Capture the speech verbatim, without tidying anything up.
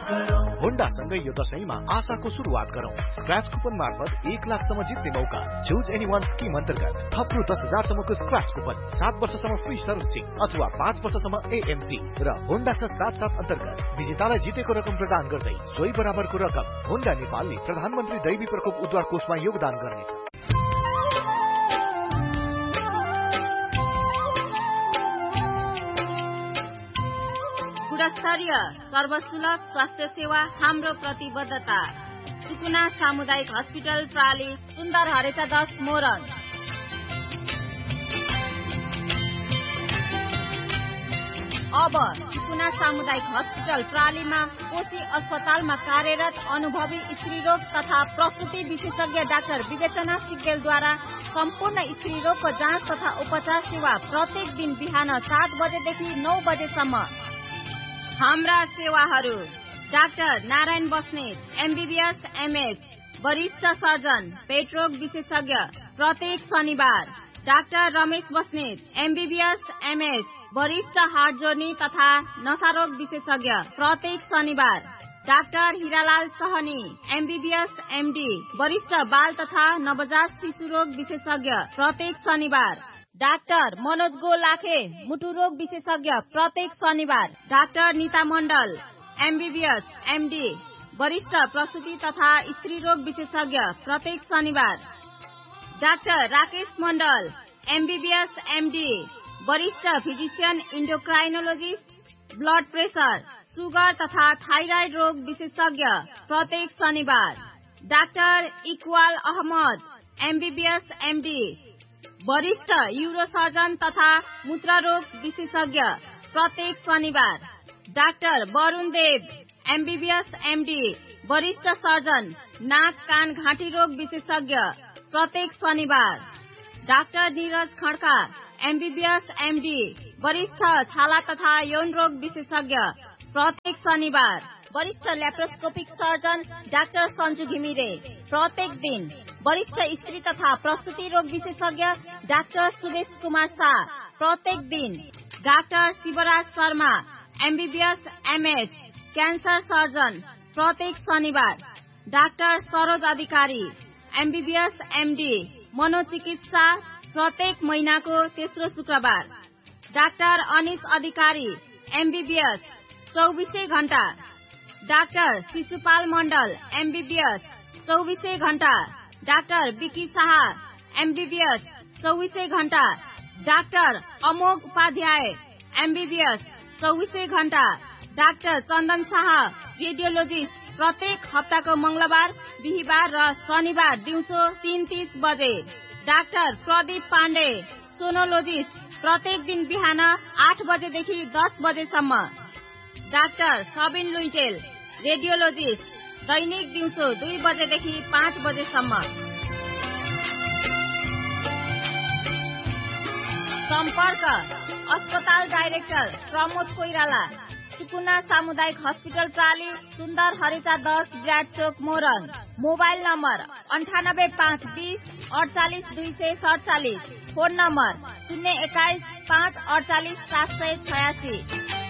Honda सँगै यो दशैंमा आशाको सुरुवात गरौँ। स्क्रैच कुपन मार्फत एक लाखसम्म जित्ने मौका। चुज एनी वान स्किम अन्तर्गत थप रु दस हजारसम्मको स्क्रैच कुपन, सात वर्षसम्म फ्री सर्भिसिङ अथवा पाँच वर्षसम्म एएमसी र होन्डा छ सात सात अन्तर्गत विजेतालाई जितेको रकम प्रदान गर्दै सोही बराबरको रकम होन्डा नेपालले प्रधानमन्त्री दैवी प्रकोप उद्धार कोषमा योगदान गर्नेछ। गुणस्तरीय सर्वसुलभ स्वास्थ्य सेवा हाम्रो प्रतिबद्धता। सुकुना सामुदायिक हस्पिटल प्राली, सुन्दर हरेचा दस मोरङ। अब सुकुना सामुदायिक हस्पिटल प्रालीमा कोशी अस्पतालमा कार्यरत अनुभवी स्त्रीरोग तथा प्रसुति विशेषज्ञ डाक्टर विवेचना सिग्देलद्वारा सम्पूर्ण स्त्रीरोगको जाँच तथा उपचार सेवा प्रत्येक दिन बिहान सात बजेदेखि नौ बजेसम्म। हाम्रा सेवाहरू: doctor Narayan Basnet, MBBS MS, वरिष्ठ सर्जन, पेटरोग विशेषज्ञ, प्रत्येक शनिबार। Doctor Ramesh Basnet, MBBS MS, वरिष्ठ हार्ट जोर्नी तथा नशारोग विशेषज्ञ, प्रत्येक शनिबार। Doctor Hiralal Sahni, MBBS MD, वरिष्ठ बाल तथा नवजात शिशु रोग विशेषज्ञ, प्रत्येक शनिबार। डाक्टर मनोज गो लाखे, मुटु रोग विशेषज्ञ, प्रत्येक शनिबार। डाक्टर नीता मण्डल, एमबीबीएस एमडी, वरिष्ठ प्रसुति तथा स्त्री रोग विशेषज्ञ, प्रत्येक शनिबार। डाक्टर राकेश मण्डल, एमबीबीएस एमडी, वरिष्ठ फिजिशियन इन्डोक्राइनोलोजिस्ट, ब्लड प्रेसर, सुगर तथा थाइराइड रोग विशेषज्ञ, प्रत्येक शनिबार। Doctor Iqbal Ahmad, MBBS MD, वरिष्ठ यूरोसर्जन तथा मूत्ररोग विशेषज्ञ, प्रत्येक शनिबार। डाक्टर वरुण देव, एमबीबीएस एमडी, वरिष्ठ सर्जन, नाक कान घाँटी रोग विशेषज्ञ, प्रत्येक शनिबार। Doctor Neeraj Khadka, MBBS MD, वरिष्ठ छाला तथा यौन रोग विशेषज्ञ, प्रत्येक शनिबार। वरिष्ठ laparoscopic surgeon doctor Sanju Ghimire, प्रत्येक दिन। वरिष्ठ स्त्री तथा प्रसुति रोग विशेषज्ञ डाक्टर सुरेश कुमार शाह, प्रत्येक दिन। Doctor Shivraj Sharma, MBBS MS, cancer surgeon, प्रत्येक शनिबार। डाक्टर सरोज अधिकारी, एमबीबीएस एमडी, मनोचिकित्सा, प्रत्येक महिनाको तेस्रो शुक्रबार। डाक्टर अनिश अधिकारी, एमबीबीएस, चौबीसै घण्टा। डाक्टर शिशुपाल मण्डल, एमबीबीएस, चौबीसै घण्टा। डाक्टर विकी शाह, एमबीबीएस, चौबीसै घण्टा। डाक्टर अमोघ उपाध्याय, एमबीबीएस, चौबीसै घण्टा। डाक्टर चन्दन शाह, रेडियोलोजिस्ट, प्रत्येक हप्ताको मंगलबार, बिहिबार र शनिबार दिउँसो तीन तीस बजे। डाक्टर प्रदीप पाण्डे, सोनोलोजिस्ट, प्रत्येक दिन बिहान आठ बजेदेखि दस बजेसम्म। डाक्टर सबिन लुइटेल, रेडियोलोजिस्ट, दैनिक दिउँसो दुई बजेदेखि पाँच बजेसम्म। सम्पर्क: अस्पताल डाइरेक्टर प्रमोद कोइराला, सुकुना सामुदायिक हस्पिटल प्राली, सुन्दर हरेचा दस, विराट चोक मोरङ। मोबाइल नम्बर अन्ठानब्बे पाँच बीस अडचालिस दुई सय सडचालिस। फोन नम्बर शून्य एक्काइस पाँच अडचालिस सात सय छयासी।